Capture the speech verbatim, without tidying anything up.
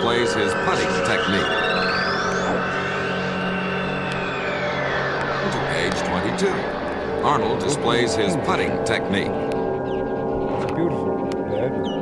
displays his putting technique. To age twenty-two, Arnold displays his putting technique. It's beautiful. Yeah.